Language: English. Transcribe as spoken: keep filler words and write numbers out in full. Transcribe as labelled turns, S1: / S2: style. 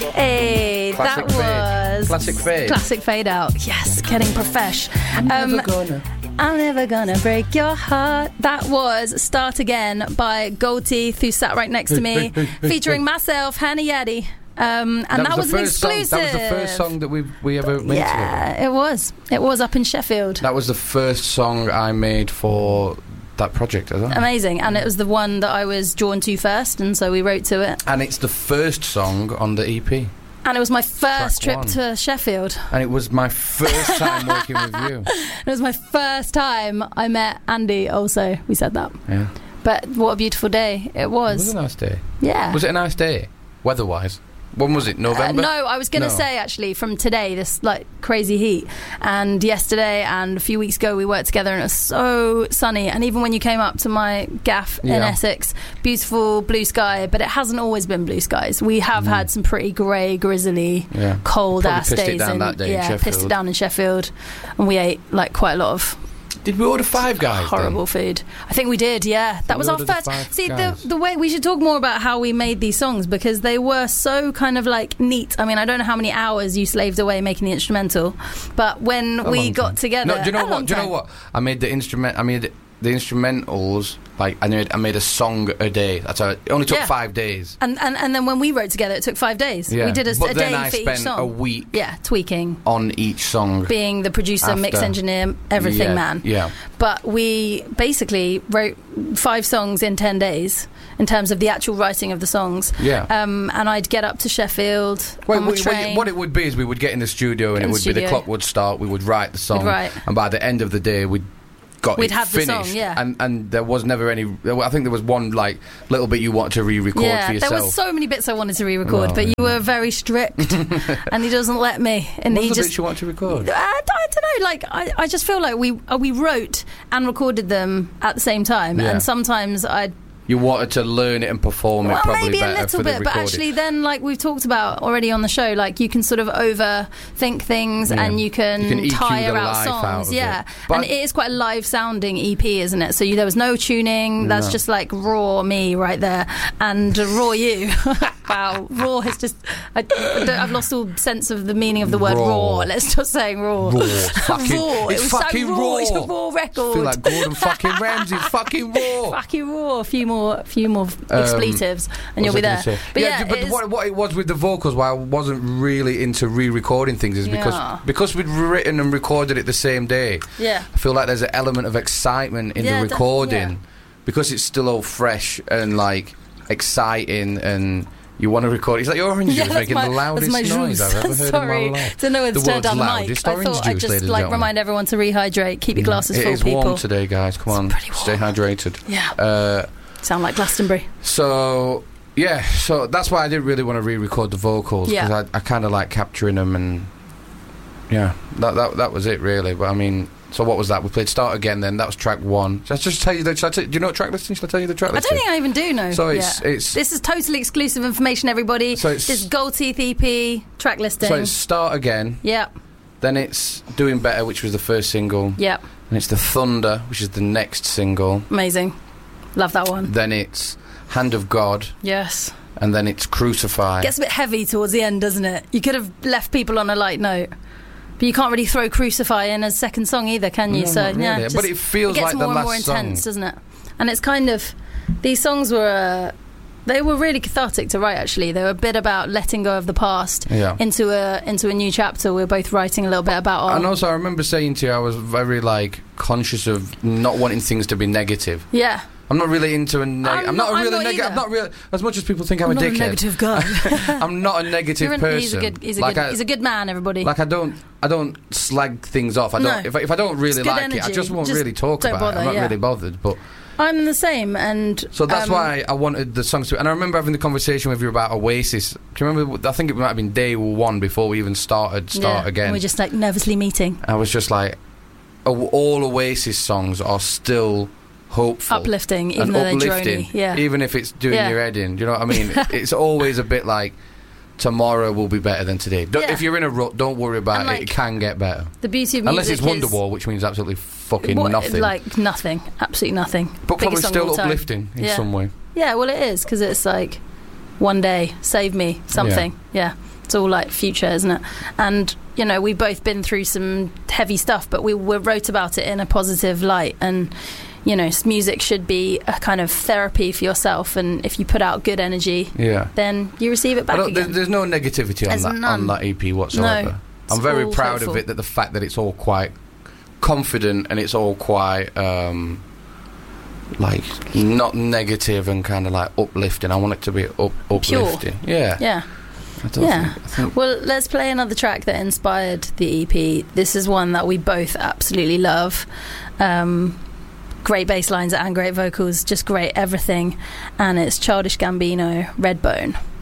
S1: Hey,
S2: Classic
S1: that
S2: fade.
S1: was
S2: Classic fade.
S1: Classic fade out. Yes, getting profesh.
S2: I'm
S1: Um,
S2: never gonna.
S1: I'm never gonna break your heart. That was Start Again by Gold Teeth, who sat right next to me, featuring myself, Hannah Yaddy. Um, and that,
S2: that
S1: was,
S2: was, the
S1: an
S2: first song.
S1: exclusive.
S2: That was the first song that we we ever made
S1: Yeah,
S2: together.
S1: it was. It was up in Sheffield.
S2: That was the first song I made for that project, as well.
S1: Amazing. And it was the one that I was drawn to first, and so we wrote to it.
S2: And it's the first song on the E P.
S1: And it was my first
S2: Track
S1: trip
S2: one.
S1: to Sheffield.
S2: And it was my first time working with you.
S1: It was my first time I met Andy also. We said that.
S2: Yeah.
S1: But what a beautiful day it
S2: It
S1: was.
S2: was a nice day.
S1: Yeah.
S2: Was it a nice day, weather-wise? When was it?
S1: Uh,
S2: November?
S1: no, I was going to
S2: No.
S1: say actually from today, this like crazy heat, and yesterday and a few weeks ago we worked together and it was so sunny. And even when you came up to my gaff in
S2: Yeah.
S1: Essex, beautiful blue sky, but it hasn't always been blue skies. We have
S2: Mm.
S1: had some pretty grey, grizzly,
S2: Yeah.
S1: cold
S2: Probably
S1: ass
S2: pissed it
S1: days.
S2: down
S1: in,
S2: that day in
S1: yeah, pissed it
S2: Sheffield.
S1: down in Sheffield, and we ate like quite a lot of
S2: Did we order Five Guys?
S1: horrible food. I think we did, yeah. That
S2: We
S1: was our
S2: ordered the
S1: first.
S2: Five
S1: See, the,
S2: Guys.
S1: the way we should talk more about how we made these songs, because they were so kind of like neat. I mean, I don't know how many hours you slaved away making the instrumental, but when
S2: A
S1: we
S2: long
S1: got
S2: time.
S1: together,
S2: No, do you know
S1: a long
S2: what? Do you know
S1: time.
S2: what? I made the instrument. I made the instrumentals. Like I made, I made a song a day. That's how it only took
S1: Yeah.
S2: five days.
S1: And, and and then when we wrote together, it took five days.
S2: Yeah.
S1: We did a,
S2: but
S1: a
S2: then
S1: day
S2: I
S1: for each
S2: spent
S1: song.
S2: a week
S1: Yeah, tweaking,
S2: on each song.
S1: being the producer, mix
S2: After.
S1: engineer, everything
S2: yeah,
S1: man.
S2: Yeah.
S1: But we basically wrote five songs in ten days in terms of the actual writing of the songs.
S2: Yeah.
S1: Um, and I'd get up to Sheffield
S2: Well,
S1: on the
S2: we-
S1: train.
S2: what it would be is we would get in the studio and
S1: In
S2: it
S1: the
S2: would be the
S1: studio.
S2: clock would start. We would write the song,
S1: We'd write.
S2: and by the end of the day, we'd got
S1: We'd
S2: it
S1: have the
S2: finished.
S1: song, yeah.
S2: And and there was never any. I think there was one like little bit you wanted to re-record
S1: yeah,
S2: for yourself.
S1: there was so many bits I wanted to re-record,
S2: Oh,
S1: but you
S2: yeah.
S1: were very strict, and he doesn't let me. And
S2: What's
S1: he
S2: the
S1: just,
S2: bits you want to record?
S1: I, I don't know. Like I, I just feel like we uh, we wrote and recorded them at the same time,
S2: Yeah.
S1: and sometimes I'd.
S2: You wanted to learn it and perform
S1: Well,
S2: it probably
S1: maybe a
S2: better
S1: little
S2: for the
S1: bit, but
S2: recording.
S1: actually, then, like we've talked about already on the show, like you can sort of overthink things,
S2: Yeah.
S1: and you can,
S2: You can E Q
S1: tire
S2: the
S1: out
S2: life
S1: songs.
S2: out of
S1: yeah,
S2: it. But
S1: and it is quite a live-sounding E P, isn't it? So you, there was no tuning. That's
S2: No.
S1: just like raw me right there, and uh, raw you. Wow, raw has just. I, I don't, I've lost all sense of the meaning of the word raw.
S2: Raw.
S1: Let's just say raw.
S2: Raw. It's fucking,
S1: raw.
S2: It's
S1: it was
S2: fucking
S1: so raw.
S2: raw.
S1: It's a raw record.
S2: I feel like Gordon fucking Ramsay. It's fucking raw.
S1: Fucking raw. A few more, a few more
S2: Um,
S1: expletives, and
S2: What
S1: you'll
S2: was
S1: be
S2: I
S1: there.
S2: gonna say?
S1: But yeah,
S2: but
S1: it's-
S2: what, what it was with the vocals, why I wasn't really into re-recording things, is because
S1: Yeah.
S2: because we'd written and recorded it the same day.
S1: yeah.
S2: I feel like there's an element of excitement in
S1: Yeah,
S2: the
S1: def-
S2: recording
S1: yeah.
S2: because it's still all fresh and like exciting, and you want to record. It's like your orange
S1: Yeah,
S2: juice
S1: that's
S2: making
S1: my,
S2: the loudest
S1: that's my
S2: noise
S1: juice.
S2: I've ever heard
S1: Sorry,
S2: in my life.
S1: to know it's
S2: The
S1: turned
S2: world's
S1: down the mic.
S2: loudest
S1: I
S2: orange
S1: thought I'd
S2: juice,
S1: just
S2: ladies and
S1: like
S2: gentlemen.
S1: remind everyone to rehydrate, keep your glasses
S2: It
S1: full,
S2: is
S1: people.
S2: warm today, guys. Come on,
S1: pretty warm.
S2: stay hydrated.
S1: Yeah,
S2: Uh,
S1: sound like Glastonbury.
S2: So yeah, so that's why I didn't really want to re-record the vocals because
S1: Yeah.
S2: I, I kind of like capturing them, and yeah, that that that was it really. But I mean, so what was that? We played Start Again. Then that was track one. Should I just tell you the? Should I t- do you know what track listing? Should I tell you the track
S1: I
S2: listing?
S1: don't think I even do know.
S2: So it's
S1: yet.
S2: it's
S1: This is totally exclusive information, everybody.
S2: So it's-
S1: this Gold Teeth E P track listing.
S2: so it's Start Again.
S1: Yep,
S2: Then it's Doing Better, which was the first single.
S1: yep,
S2: And it's the Thunder, which is the next single.
S1: amazing. Love that one.
S2: Then it's Hand of God,
S1: Yes,
S2: and then it's Crucify.
S1: gets a bit heavy towards the end, doesn't it? You could have left people on a light note. But you can't really throw Crucify in as second song either, can you?
S2: No,
S1: so
S2: not
S1: yeah,
S2: really.
S1: just-
S2: But it feels
S1: it gets
S2: like
S1: more
S2: the
S1: and more
S2: last song.
S1: intense, doesn't it? And it's kind of these songs were uh, they were really cathartic to write. Actually, they were a bit about letting go of the past
S2: Yeah.
S1: into a into a new chapter. We we're both writing a little bit about our
S2: And also, I remember saying to you, I was very like conscious of not wanting things to be negative.
S1: yeah.
S2: I'm not really into a neg-
S1: I'm
S2: I'm not
S1: not-
S2: a
S1: I'm
S2: really
S1: not
S2: negative.
S1: either.
S2: I'm not really as much as people think I'm,
S1: I'm
S2: a
S1: not a
S2: dickhead.
S1: negative guy.
S2: I'm not a negative
S1: You're an-
S2: person.
S1: he's a good he's a
S2: like
S1: good
S2: I,
S1: he's a good man. Everybody.
S2: like I don't I don't slag things off. I don't
S1: No.
S2: if I, if I don't really
S1: It's good
S2: like it, I
S1: energy.
S2: just won't
S1: Just
S2: really talk
S1: don't
S2: about
S1: bother,
S2: it. I'm not
S1: yeah.
S2: really bothered. But
S1: I'm the same, and
S2: so that's
S1: um,
S2: why I wanted the songs to. And I remember having the conversation with you about Oasis. Do you remember? I think it might have been day one before we even started. Start
S1: yeah,
S2: Again.
S1: We're just like nervously meeting,
S2: I was just like, oh, all Oasis songs are still hopeful,
S1: uplifting, even
S2: and
S1: though they're
S2: uplifting,
S1: drony. Yeah,
S2: even if it's doing
S1: Yeah.
S2: your head in. Do you know what I mean? It's always a bit like tomorrow will be better than today. Don't,
S1: Yeah.
S2: If you're in a rut, don't worry about
S1: And,
S2: it.
S1: like,
S2: It can get better,
S1: the beauty of music
S2: unless it's
S1: is
S2: Wonderwall, which means absolutely fucking
S1: what-
S2: nothing.
S1: like nothing, absolutely nothing.
S2: but probably
S1: Biggest song of
S2: still
S1: all time.
S2: uplifting in
S1: Yeah.
S2: some way.
S1: Yeah, well, it is because it's like one day, save me, something. Yeah. It's all like future, isn't it? And, you know, we've both been through some heavy stuff, but we, we wrote about it in a positive light. And, you know, music should be a kind of therapy for yourself. And if you put out good energy,
S2: yeah.
S1: then you receive it back again.
S2: There's, there's no negativity on
S1: There's
S2: that, on that E P whatsoever.
S1: No,
S2: I'm very
S1: all
S2: proud
S1: hopeful.
S2: of it, that the fact that it's all quite confident and it's all quite... Um, like not negative and kind of like uplifting. I want it to be up, uplifting.
S1: Pure.
S2: Yeah.
S1: Yeah.
S2: I don't
S1: Yeah.
S2: think, I think
S1: Well, let's play another track that inspired the E P. This is one that we both absolutely love. Um, great bass lines and great vocals, just great everything. And it's Childish Gambino, Redbone.